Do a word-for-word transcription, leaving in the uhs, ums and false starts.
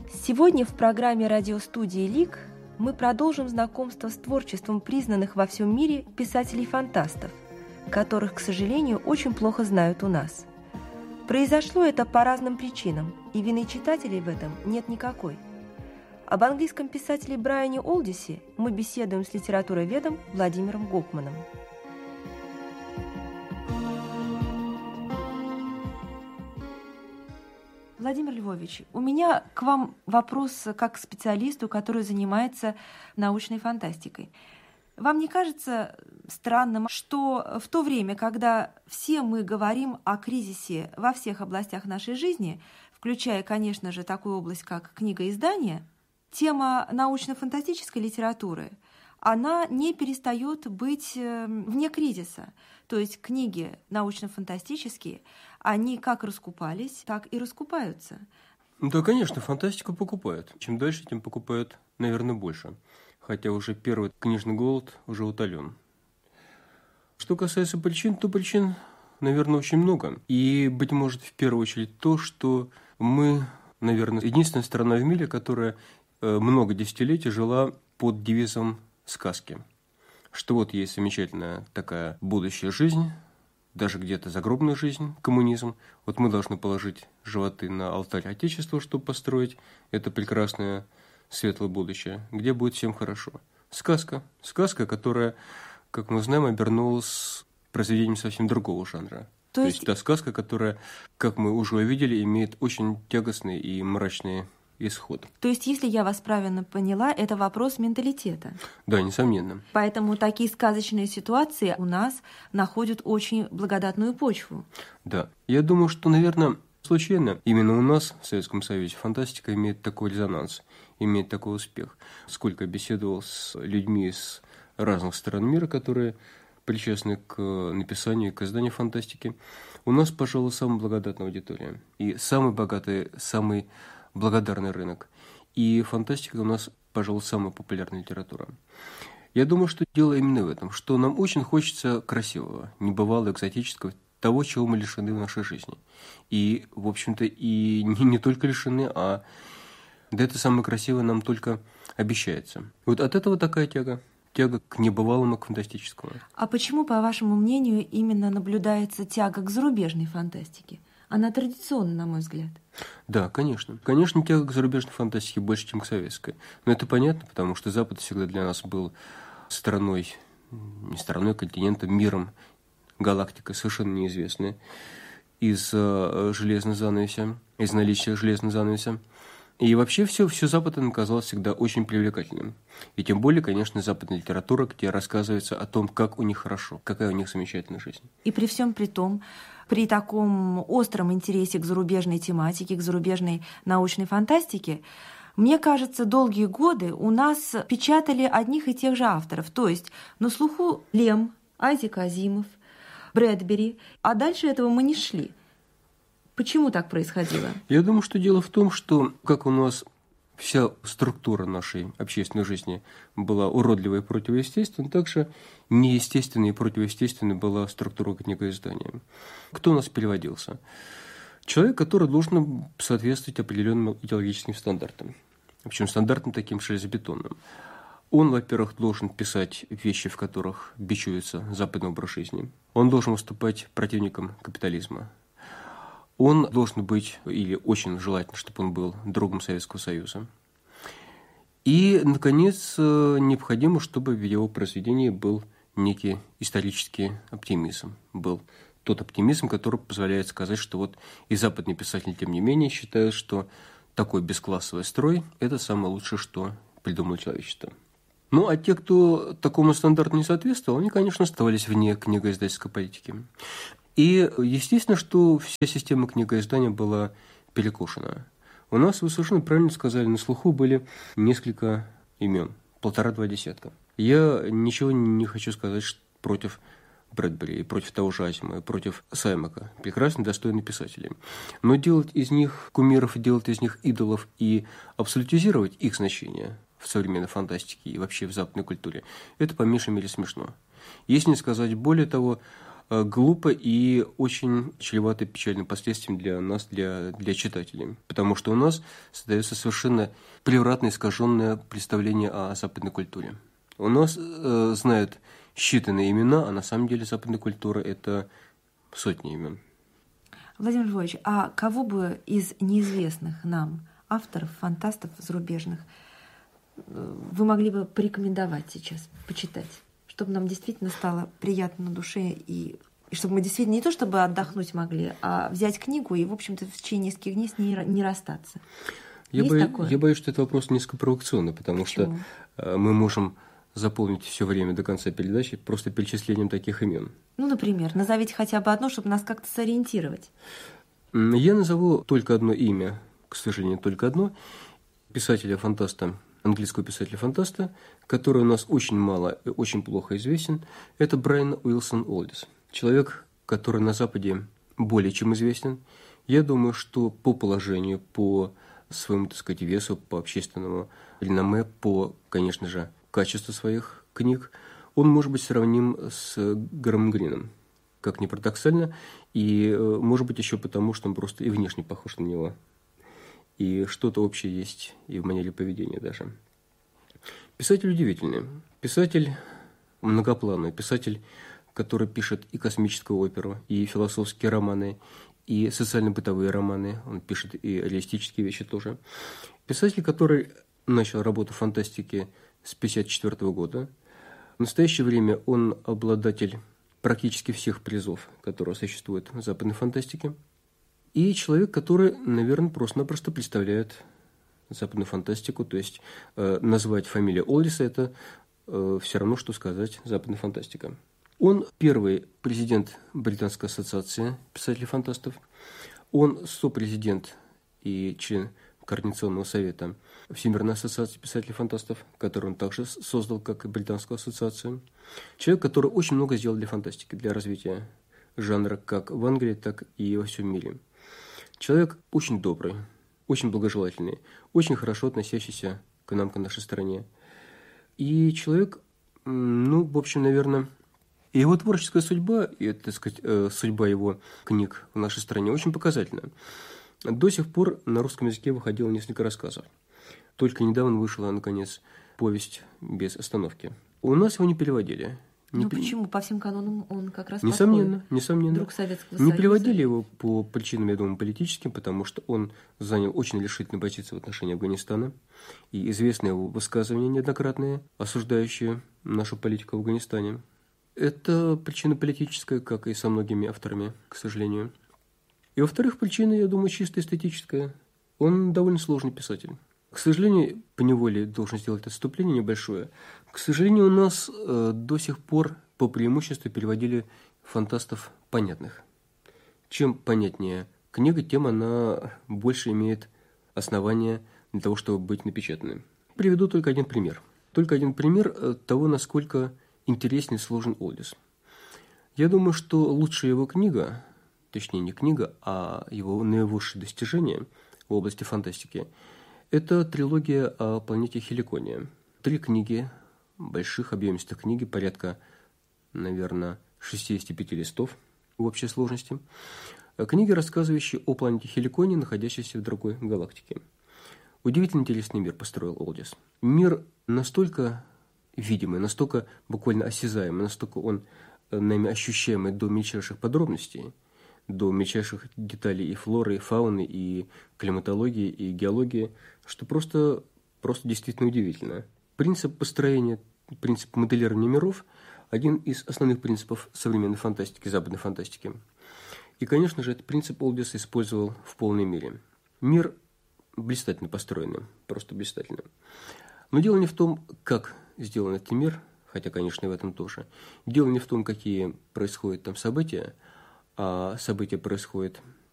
Сегодня в программе радиостудии «Лик» мы продолжим знакомство с творчеством признанных во всем мире писателей-фантастов, которых, к сожалению, очень плохо знают у нас. Произошло это по разным причинам, и вины читателей в этом нет никакой. Об английском писателе Брайане Олдисе мы беседуем с литературоведом Владимиром Гопманом. Владимир Львович, у меня к вам вопрос как к специалисту, который занимается научной фантастикой. Вам не кажется странным, что в то время, когда все мы говорим о кризисе во всех областях нашей жизни, включая, конечно же, такую область, как книгоиздание, тема научно-фантастической литературы, она не перестает быть вне кризиса. То есть книги научно-фантастические, они как раскупались, так и раскупаются. Да, конечно, фантастику покупают. Чем дальше, тем покупают, наверное, больше. Хотя уже первый книжный голод уже утолен. Что касается причин, то причин, наверное, очень много. И, быть может, в первую очередь то, что мы, наверное, единственная страна в мире, которая много десятилетий жила под девизом сказки. Что вот есть замечательная такая будущая жизнь, даже где-то загробная жизнь, коммунизм. Вот мы должны положить животы на алтарь Отечества, чтобы построить это прекрасное светлое будущее, где будет всем хорошо. Сказка. Сказка, которая, как мы знаем, обернулась произведением совсем другого жанра. То, То есть, есть та сказка, которая, как мы уже увидели, имеет очень тягостный и мрачный исход. То есть, если я вас правильно поняла, это вопрос менталитета. Да, несомненно. Поэтому такие сказочные ситуации у нас находят очень благодатную почву. Да. Я думаю, что, наверное, случайно именно у нас, в Советском Союзе, фантастика имеет такой резонанс, имеет такой успех. Сколько беседовал с людьми из разных стран мира, которые причастны к написанию и к изданию фантастики, у нас, пожалуй, самая благодатная аудитория. И самый богатый, самый благодарный рынок. И фантастика у нас, пожалуй, самая популярная литература. Я думаю, что дело именно в этом, что нам очень хочется красивого, небывалого, экзотического, того, чего мы лишены в нашей жизни. И, в общем-то, и не, не только лишены, а да это самое красивое нам только обещается. Вот от этого такая тяга. Тяга к небывалому, к фантастическому. А почему, по вашему мнению, именно наблюдается тяга к зарубежной фантастике? Она традиционна, на мой взгляд. Да, конечно. Конечно, тяга к зарубежной фантастике больше, чем к советской. Но это понятно, потому что Запад всегда для нас был страной, не страной, континентом, миром, галактикой совершенно неизвестной из-за железного занавеса, из наличия железного занавеса. И вообще все, все Запад нам казалось всегда очень привлекательным. И тем более, конечно, западная литература, где рассказывается о том, как у них хорошо, какая у них замечательная жизнь. И при всем при том, при таком остром интересе к зарубежной тематике, к зарубежной научной фантастике, мне кажется, долгие годы у нас печатали одних и тех же авторов. То есть на слуху Лем, Айзек Азимов, Брэдбери, а дальше этого мы не шли. Почему так происходило? Я думаю, что дело в том, что как у нас вся структура нашей общественной жизни была уродливой и противоестественной, так же неестественной и противоестественной была структура книгоиздания. Кто у нас переводился? Человек, который должен соответствовать определенным идеологическим стандартам. Причем стандартам таким железобетонным. Он, во-первых, должен писать вещи, в которых бичуется западный образ жизни. Он должен выступать противником капитализма. Он должен быть, или очень желательно, чтобы он был другом Советского Союза. И, наконец, необходимо, чтобы в его произведении был некий исторический оптимизм. Был тот оптимизм, который позволяет сказать, что вот и западные писатели, тем не менее, считают, что такой бесклассовый строй – это самое лучшее, что придумало человечество. Ну, а те, кто такому стандарту не соответствовал, они, конечно, оставались вне книгоиздательской политики. И естественно, что вся система книгоиздания была перекошена. У нас, вы совершенно правильно сказали, на слуху были несколько имен, полтора-два десятка. Я ничего не хочу сказать против Брэдбери, против того же Азимова, против Саймака. Прекрасные, достойные писатели. Но делать из них кумиров, делать из них идолов и абсолютизировать их значение в современной фантастике и вообще в западной культуре, это по меньшей мере смешно. Если не сказать более того, глупо и очень чревато печальным последствием для нас, для, для читателей. Потому что у нас создается совершенно превратно искаженное представление о западной культуре. У нас э, знают считанные имена, а на самом деле западная культура – это сотни имен. Владимир Львович, а кого бы из неизвестных нам авторов, фантастов зарубежных вы могли бы порекомендовать сейчас почитать, чтобы нам действительно стало приятно на душе и, и чтобы мы действительно не то чтобы отдохнуть могли, а взять книгу и, в общем-то, в течение нескольких дней с ней не расстаться? Я, бо... я боюсь, что это вопрос несколько провокационный, потому Почему? что мы можем заполнить все время до конца передачи просто перечислением таких имен. Ну, например, назовите хотя бы одно, чтобы нас как-то сориентировать. Я назову только одно имя, к сожалению, только одно, писателя-фантаста, английского писателя-фантаста, который у нас очень мало и очень плохо известен, это Брайан Уилсон Олдис. Человек, который на Западе более чем известен. Я думаю, что по положению, по своему, так сказать, весу, по общественному реноме, по, конечно же, качеству своих книг, он может быть сравним с Грэм Грином, как ни парадоксально, и, может быть, еще потому, что он просто и внешне похож на него. И что-то общее есть и в манере поведения даже. Писатель удивительный. Писатель многоплановый. Писатель, который пишет и космическую оперу, и философские романы, и социально-бытовые романы. Он пишет и реалистические вещи тоже. Писатель, который начал работу в фантастике с тысяча девятьсот пятьдесят четвёртого года. В настоящее время он обладатель практически всех призов, которые существуют в западной фантастике. И человек, который, наверное, просто-напросто представляет западную фантастику. То есть э, назвать фамилию Олдиса – это э, все равно, что сказать западная фантастика. Он первый президент Британской ассоциации писателей-фантастов. Он сопрезидент и член Координационного совета Всемирной ассоциации писателей-фантастов, которую он также создал, как и Британскую ассоциацию. Человек, который очень много сделал для фантастики, для развития жанра как в Англии, так и во всем мире. Человек очень добрый, очень благожелательный, очень хорошо относящийся к нам, к нашей стране. И человек, ну, в общем, наверное, его творческая судьба, и, так сказать, судьба его книг в нашей стране очень показательна. До сих пор на русском языке выходило несколько рассказов. Только недавно вышла, наконец, повесть «Без остановки». У нас его не переводили. Не ну почему? По всем канонам он как раз несомненно, подходит. Несомненно. Друг Советского не Союза. Переводили его по причинам, я думаю, политическим, потому что он занял очень решительную позицию в отношении Афганистана. И известны его высказывания неоднократные, осуждающие нашу политику в Афганистане. Это причина политическая, как и со многими авторами, к сожалению. И, во-вторых, причина, я думаю, чисто эстетическая. Он довольно сложный писатель. К сожалению, поневоле должен сделать отступление небольшое. К сожалению, у нас э, до сих пор по преимуществу переводили фантастов понятных. Чем понятнее книга, тем она больше имеет основания для того, чтобы быть напечатанной. Приведу только один пример. Только один пример того, насколько интересен и сложен Олдис. Я думаю, что лучшая его книга, точнее не книга, а его наивысшее достижение в области фантастики – это трилогия о планете Хеликония. Три книги, больших объемистых книги, порядка, наверное, шестьдесят пять листов в общей сложности. Книги, рассказывающие о планете Хеликония, находящейся в другой галактике. Удивительно интересный мир построил Олдис. Мир настолько видимый, настолько буквально осязаемый, настолько он нами ощущаемый до мельчайших подробностей, до мельчайших деталей и флоры, и фауны, и климатологии, и геологии, что просто, просто действительно удивительно. Принцип построения, принцип моделирования миров – один из основных принципов современной фантастики, западной фантастики. И, конечно же, этот принцип Олдис использовал в полной мере. Мир блистательно построенный, просто блистательно. Но дело не в том, как сделан этот мир, хотя, конечно, и в этом тоже. Дело не в том, какие происходят там события, а события происходят